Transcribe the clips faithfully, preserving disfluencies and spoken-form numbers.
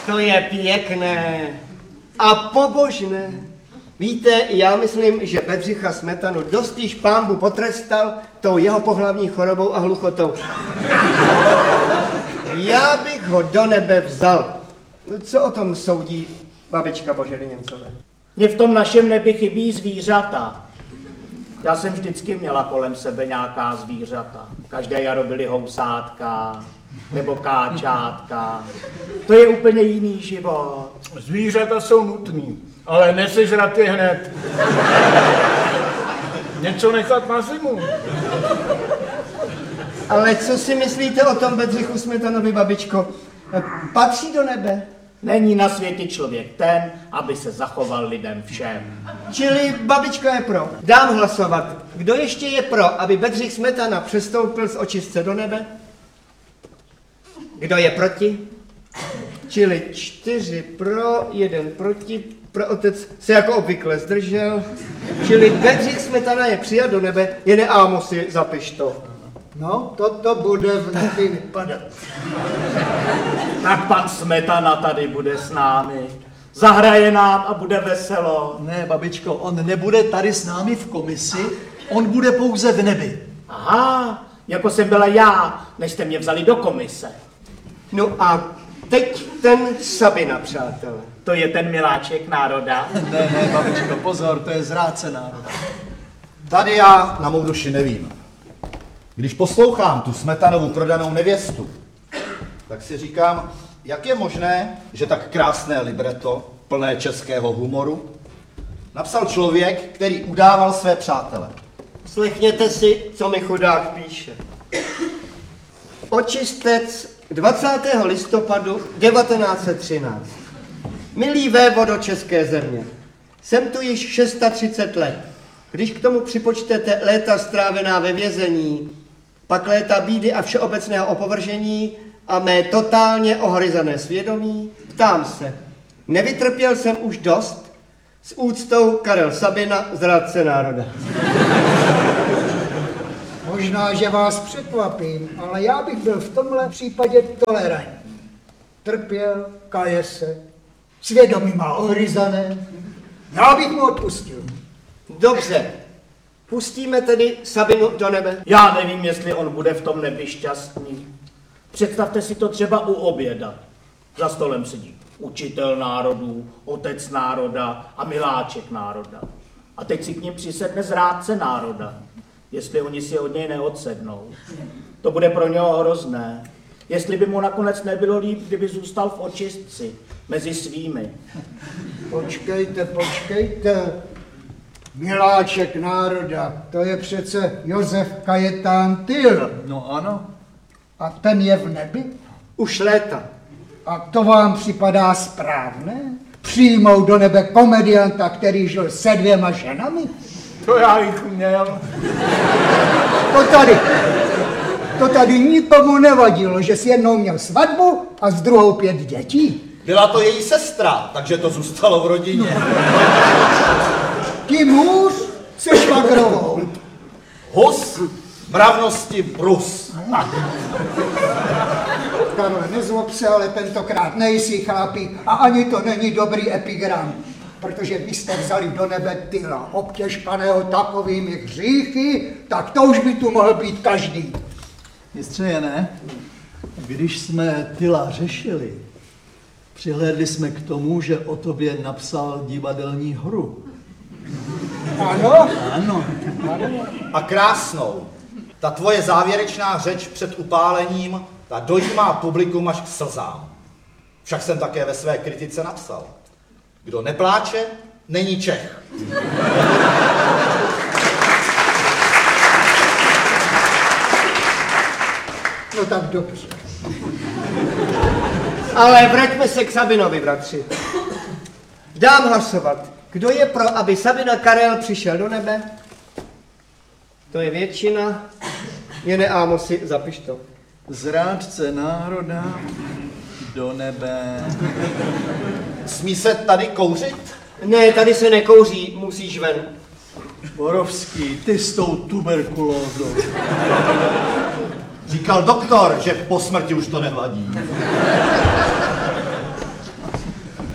To je pěkné a pobožné. Víte, já myslím, že Bedřicha Smetanu dost již pánbu potrestal tou jeho pohlavní chorobou a hluchotou. Já bych ho do nebe vzal. Co o tom soudí babička Boženy Němcové? Mně v tom našem nebi chybí zvířata. Já jsem vždycky měla kolem sebe nějaká zvířata. Každé jaro byly housátka nebo káčátka. To je úplně jiný život. Zvířata jsou nutný, ale nesežrat je hned. Něco nechat na zimu. Ale co si myslíte o tom Bedřichu Smetanovi, babičko? Patří do nebe? Není na světě člověk ten, aby se zachoval lidem všem. Čili babička je pro. Dám hlasovat. Kdo ještě je pro, aby Bedřich Smetana přestoupil z očistce do nebe? Kdo je proti? Čili čtyři pro, jeden proti. Pro otec se jako obvykle zdržel. Čili Bedřich Smetana je přijat do nebe, jen Ámosi, zapiš to. No, toto bude v nebe vypadat. Tak pan Smetana tady bude s námi. Zahraje nám a bude veselo. Ne, babičko, on nebude tady s námi v komisi, on bude pouze v nebi. Aha, jako jsem byla já, než jste mě vzali do komise. No a teď ten Sabina, přátelé. To je ten miláček národa. Ne, ne, babičko, pozor, to je zrádce národa. Tady já na mou duši nevím. Když poslouchám tu Smetanovu prodanou nevěstu, tak si říkám, jak je možné, že tak krásné libreto, plné českého humoru, napsal člověk, který udával své přátele. Slechněte si, co mi chudák píše. Očistec dvacátého listopadu devatenáct set třináct. Milý vévodo české země, jsem tu již třicet šest let. Když k tomu připočtete léta strávená ve vězení, pak léta bídy a všeobecného opovržení a mé totálně ohryzané svědomí, ptám se, nevytrpěl jsem už dost? S úctou Karel Sabina, zrádce národa. Možná, že vás překvapím, ale já bych byl v tomhle případě tolerantní. Trpěl, kaje se, svědomí má ohryzané, já bych mu odpustil. Dobře, pustíme tedy Sabinu do nebe. Já nevím, jestli on bude v tom nebi šťastný. Představte si to třeba u oběda. Za stolem sedí učitel národů, otec národa a miláček národa. A teď si k ním přisedne zrádce národa. Jestli oni si od něj neodsednou. To bude pro něho hrozné. Jestli by mu nakonec nebylo líp, kdyby zůstal v očistci mezi svými. Počkejte, počkejte. Miláček národa, to je přece Josef Kajetán Tyl. No ano. A ten je v nebi? Už léta. A to vám připadá správné? Přijmout do nebe komedianta, který žil se dvěma ženami? To já jich měl. To tady, to tady nikomu nevadilo, že s jednou měl svatbu a s druhou pět dětí. Byla to její sestra, takže to zůstalo v rodině. Tím hůř se švagrovou. Hus, mravnosti brus. Karle, nezlob se, ale tentokrát nejsi chlapík a ani to není dobrý epigram. Protože vy jste vzali do nebe Tyla, obtěžkaného takovými hříchy, tak to už by tu mohl být každý. Mistře, ne? Když jsme Tyla řešili, přihlédli jsme k tomu, že o tobě napsal divadelní hru. Ano? Ano. A krásnou. Ta tvoje závěrečná řeč před upálením, ta dojímá publikum až k slzám. Však jsem také ve své kritice napsal. Kdo nepláče, není Čech. No tak dobře. Ale vraťme se k Sabinovi, bratři. Dám hlasovat. Kdo je pro, aby Sabina Karel přišel do nebe? To je většina. Jen Ámosi, zapiš to. Zrádce národa do nebe. Smí se tady kouřit? Ne, tady se nekouří, musíš ven. Borovský, ty s tou tuberkulózou. Říkal doktor, že po smrti už to nevadí.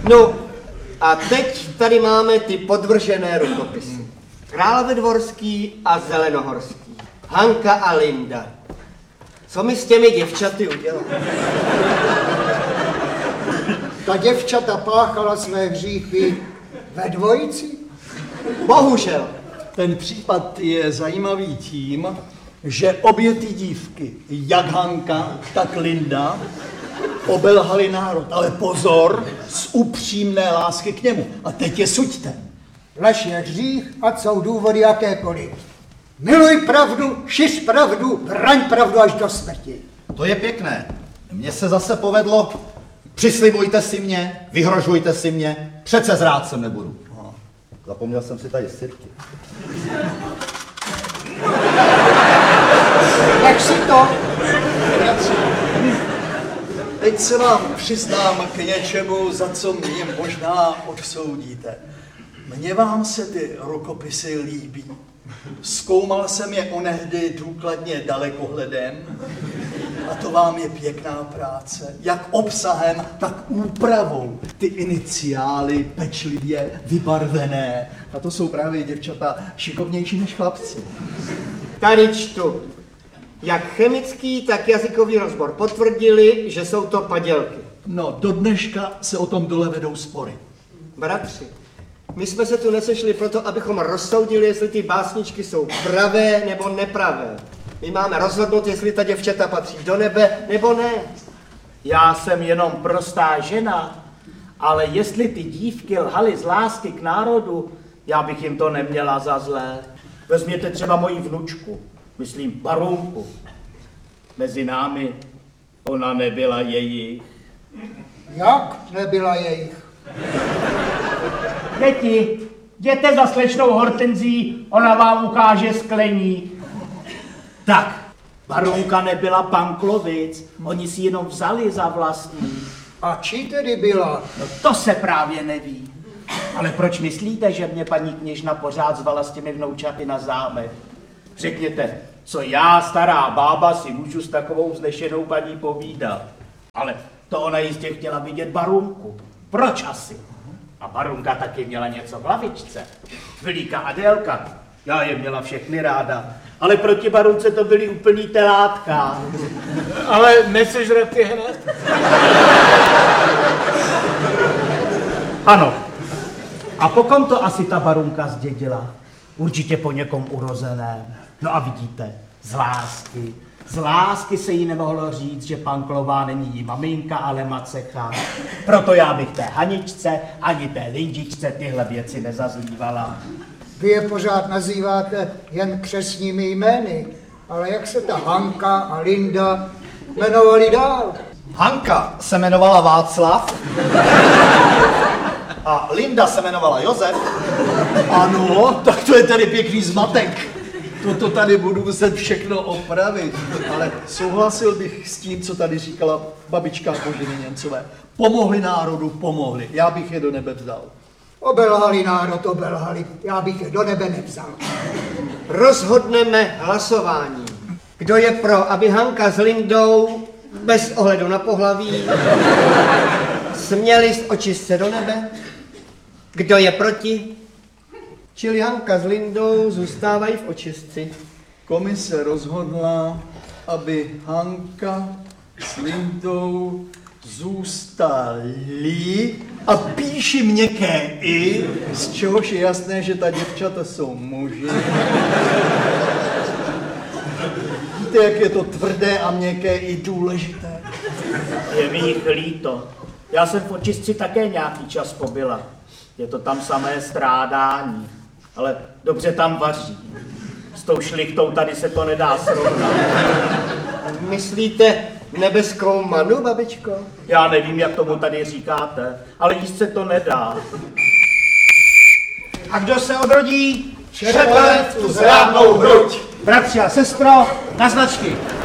No a teď tady máme ty podvržené rukopisy. Královédvorský a Zelenohorský. Hanka a Linda. Co mi s těmi děvčaty udělal? Ta děvčata páchala své hříchy ve dvojici? Bohužel. Ten případ je zajímavý tím, že obě ty dívky, jak Hanka, tak Linda, obelhali národ. Ale pozor, z upřímné lásky k němu. A teď je suďte. Lež je hřích, ať jsou důvody jakékoliv. Miluj pravdu, šiř pravdu, braň pravdu až do smrti. To je pěkné. Mně se zase povedlo, přislibujte si mě, vyhrožujte si mě, přece zrát se nebudu. Aha. Zapomněl jsem si tady sirky. Jak si to? Teď se vám přiznám k něčemu, za co mě možná odsoudíte. Mně vám se ty rukopisy líbí. Zkoumal jsem je onehdy důkladně dalekohledem a to vám je pěkná práce. Jak obsahem, tak úpravou. Ty iniciály pečlivě vybarvené. A to jsou právě děvčata šikovnější než chlapci. Tady čtu. Jak chemický, tak jazykový rozbor potvrdili, že jsou to padělky. No, do dneška se o tom dole vedou spory. Bratři, my jsme se tu nesešli proto, abychom rozsoudili, jestli ty básničky jsou pravé nebo nepravé. My máme rozhodnout, jestli ta děvčata patří do nebe nebo ne. Já jsem jenom prostá žena, ale jestli ty dívky lhaly z lásky k národu, já bych jim to neměla za zlé. Vezměte třeba moji vnučku, myslím Barunku. Mezi námi ona nebyla jejich. Jak nebyla jejich? Děti, jděte za slečnou Hortenzí, ona vám ukáže skleník. Tak, Barunka nebyla Panklovic, oni si jenom vzali za vlastní. A čí tedy byla? No to se právě neví. Ale proč myslíte, že mě paní kněžna pořád zvala s těmi vnoučaty na zámek? Řekněte, co já, stará bába, si můžu s takovou vznešenou paní povídat. Ale to ona jistě chtěla vidět Barunku. Proč asi? A Barunka taky měla něco v hlavičce. Velíka Adélka, já je měla všechny ráda. Ale proti Barunce to byly úplný telátka. Ale nesežrat je hned. Ano. A po kom to asi ta Barunka zdědila? Určitě po někom urozeném. No a vidíte, z lásky. Z lásky se jí nemohlo říct, že Panklová není jí maminka, ale macecha. Proto já bych té Haničce ani té Lindičce tyhle věci nezazlívala. Vy je pořád nazýváte jen křestními jmény, ale jak se ta Hanka a Linda jmenovali dál? Hanka se jmenovala Václav a Linda se jmenovala Josef. Ano, tak to je tady pěkný zmatek. Toto tady budu muset všechno opravit, ale souhlasil bych s tím, co tady říkala babička Boženy Němcové. Pomohli národu, pomohli. Já bych je do nebe vzal. Obelhali národ, obelhali. Já bych je do nebe nevzal. Rozhodneme hlasováním. Kdo je pro, aby Hanka s Lindou, bez ohledu na pohlaví, směli z očistce do nebe? Kdo je proti? Čili Hanka s Lindou zůstávají v očistci. Komise rozhodla, aby Hanka s Lindou zůstali a píši měkké i, z čehož je jasné, že ta děvčata jsou muži. Víte, jak je to tvrdé a měkké i důležité? Je mi jich líto. Já jsem v očistci také nějaký čas pobyla. Je to tam samé strádání. Ale dobře tam vaří. S tou šlichtou tady se to nedá srovnat. Myslíte nebeskou manu, babičko? Já nevím, jak tomu tady říkáte, ale jíst se to nedá. A kdo se odrodí? Šepe tu zrádnou hruď. Bratři a sestro, na značky.